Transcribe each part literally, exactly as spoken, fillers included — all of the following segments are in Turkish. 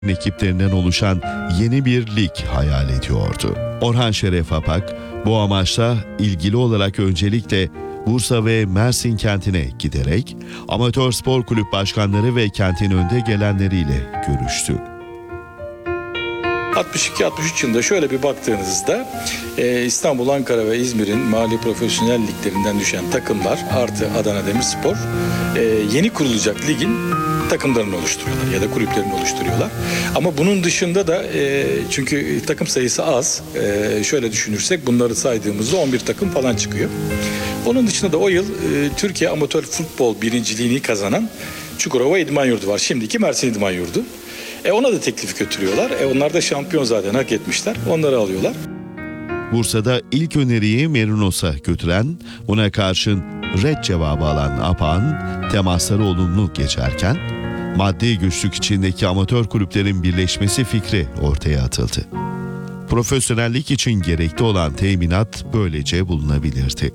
ekiplerinden oluşan yeni bir lig hayal ediyordu. Orhan Şeref Apak bu amaçla ilgili olarak öncelikle Bursa ve Mersin kentine giderek amatör spor kulüp başkanları ve kentin önde gelenleriyle görüştü. altmış iki altmış üç yılında şöyle bir baktığınızda e, İstanbul, Ankara ve İzmir'in mali profesyonel liglerinden düşen takımlar artı Adana Demirspor e, yeni kurulacak ligin takımlarını oluşturuyorlar ya da kulüplerini oluşturuyorlar. Ama bunun dışında da e, çünkü takım sayısı az, e, şöyle düşünürsek bunları saydığımızda on bir takım falan çıkıyor. Onun dışında da o yıl e, Türkiye Amatör Futbol birinciliğini kazanan Çukurova İdman Yurdu var. Şimdiki Mersin İdman Yurdu. E ona da teklif götürüyorlar. E onlar da şampiyon zaten hak etmişler. Onları alıyorlar. Bursa'da ilk öneriyi Merinos'a götüren, buna karşın red cevabı alan Apak'ın temasları olumlu geçerken, maddi güçlük içindeki amatör kulüplerin birleşmesi fikri ortaya atıldı. Profesyonellik için gerekli olan teminat böylece bulunabilirdi.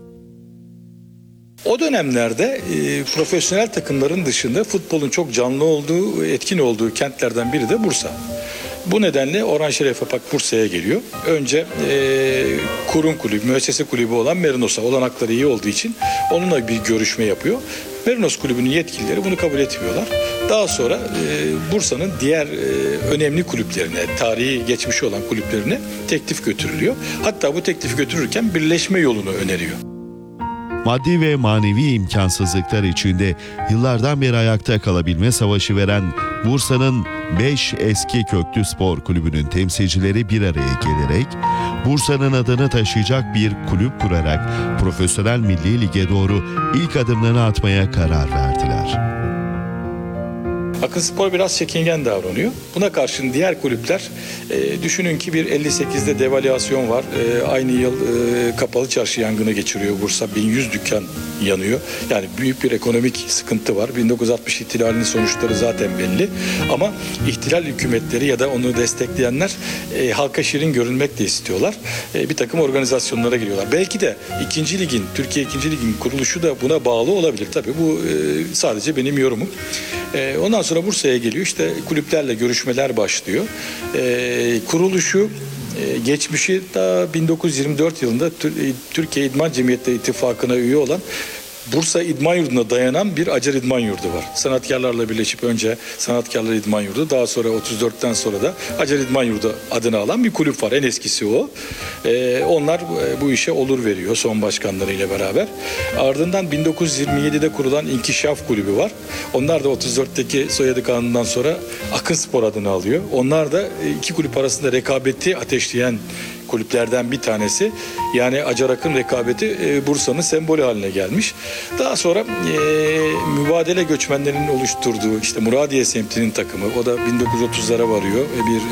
O dönemlerde e, profesyonel takımların dışında futbolun çok canlı olduğu, etkin olduğu kentlerden biri de Bursa. Bu nedenle Orhan Şeref Apak Bursa'ya geliyor. Önce e, kurum kulübü, müessese kulübü olan Merinos'a olanakları iyi olduğu için onunla bir görüşme yapıyor. Merinos kulübünün yetkilileri bunu kabul etmiyorlar. Daha sonra e, Bursa'nın diğer e, önemli kulüplerine, tarihi geçmişi olan kulüplerine teklif götürülüyor. Hatta bu teklif götürürken birleşme yolunu öneriyor. Maddi ve manevi imkansızlıklar içinde yıllardan beri ayakta kalabilme savaşı veren Bursa'nın beş eski köklü spor kulübünün temsilcileri bir araya gelerek Bursa'nın adını taşıyacak bir kulüp kurarak Profesyonel Milli Lig'e doğru ilk adımlarını atmaya karar verdiler. Akınspor biraz çekingen davranıyor. Buna karşın diğer kulüpler e, düşünün ki bir elli sekizde devalüasyon var. E, aynı yıl e, kapalı çarşı yangını geçiriyor Bursa. bin yüz dükkan yanıyor. Yani büyük bir ekonomik sıkıntı var. bin dokuz yüz altmış ihtilalinin sonuçları zaten belli. Ama ihtilal hükümetleri ya da onu destekleyenler e, halka şirin görünmek de istiyorlar. E, bir takım organizasyonlara giriyorlar. Belki de ikinci ligin, Türkiye ikinci ligin kuruluşu da buna bağlı olabilir. Tabii bu e, sadece benim yorumum. E, ondan sonra Bursa'ya geliyor. İşte kulüplerle görüşmeler başlıyor. E, kuruluşu, e, geçmişi da bin dokuz yüz yirmi dört yılında Türkiye İdman Cemiyetleri İttifakı'na üye olan Bursa İdman Yurdu'na dayanan bir Acar İdman Yurdu var. Sanatkarlarla birleşip önce Sanatkarlar İdman Yurdu, daha sonra otuz dörtten sonra da Acar İdman Yurdu adını alan bir kulüp var. En eskisi o. Ee, onlar bu işe olur veriyor son başkanlarıyla beraber. Ardından bin dokuz yüz yirmi yedide kurulan İnkişaf Kulübü var. Onlar da otuz dörtteki soyadı kanundan sonra Akınspor adını alıyor. Onlar da iki kulüp arasında rekabeti ateşleyen kulüplerden bir tanesi. Yani Acar Akın rekabeti e, Bursa'nın sembolü haline gelmiş. Daha sonra e, mübadele göçmenlerinin oluşturduğu işte Muradiye semtinin takımı. O da bin dokuz yüz otuzlara varıyor. E, bir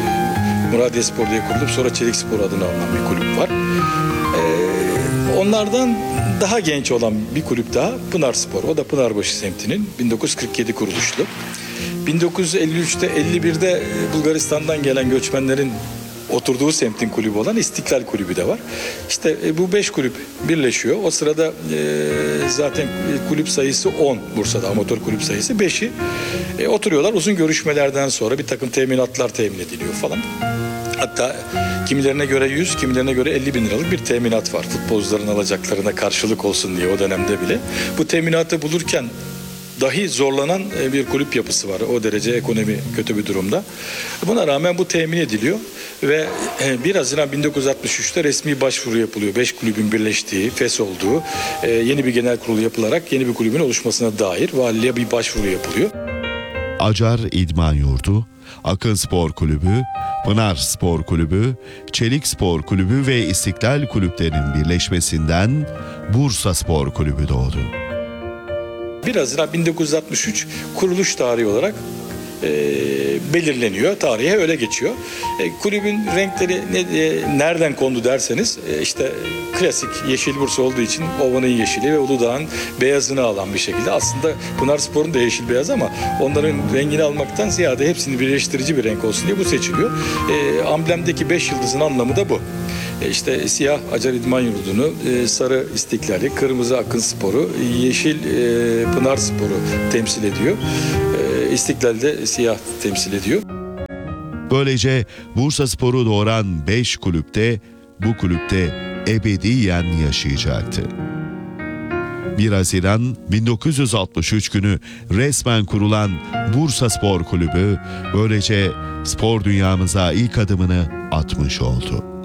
e, Muradiye Spor diye kurulup sonra Çelik Spor adını alınan bir kulüp var. E, onlardan daha genç olan bir kulüp daha Pınar Spor. O da Pınarbaşı semtinin bin dokuz yüz kırk yedi kuruluşlu. bin dokuz yüz elli üçte elli birde Bulgaristan'dan gelen göçmenlerin oturduğu semtin kulübü olan İstiklal Kulübü de var. İşte e, bu beş kulüp birleşiyor. O sırada e, zaten kulüp sayısı on Bursa'da, amatör kulüp sayısı beşi. E, oturuyorlar uzun görüşmelerden sonra bir takım teminatlar temin ediliyor falan. Hatta kimilerine göre yüz, kimilerine göre elli bin liralık bir teminat var. Futbolcuların alacaklarına karşılık olsun diye o dönemde bile. Bu teminatı bulurken dahi zorlanan bir kulüp yapısı var. O derece ekonomi kötü bir durumda. Buna rağmen bu temin ediliyor ve bir Haziran bin dokuz yüz altmış üçte resmi başvuru yapılıyor. Beş kulübün birleştiği, fes olduğu yeni bir genel kurulu yapılarak yeni bir kulübün oluşmasına dair valiliğe bir başvuru yapılıyor. Acar İdman Yurdu, Akınspor Kulübü, Pınar Spor Kulübü, Çelik Spor Kulübü ve İstiklal kulüplerinin birleşmesinden Bursa Spor Kulübü doğdu. bir Haziran bin dokuz yüz altmış üç kuruluş tarihi olarak e, belirleniyor. Tarihe öyle geçiyor. E, kulübün renkleri ne, e, nereden kondu derseniz e, işte klasik yeşil Bursa olduğu için Ova'nın yeşili ve Uludağ'ın beyazını alan bir şekilde. Aslında Pınarspor'un da yeşil beyaz ama onların rengini almaktan ziyade hepsini birleştirici bir renk olsun diye bu seçiliyor. E, amblemdeki beş yıldızın anlamı da bu. E işte siyah Acar İdman Yurdu'nu, e, sarı İstiklal'i, kırmızı Akınspor'u, yeşil e, Pınar Spor'u temsil ediyor. E, İstiklal'de siyah temsil ediyor. Böylece Bursaspor'u doğuran beş kulüpte bu kulüpte ebediyen yaşayacaktı. bir Haziran bin dokuz yüz altmış üç günü resmen kurulan Bursaspor Kulübü böylece spor dünyamıza ilk adımını atmış oldu.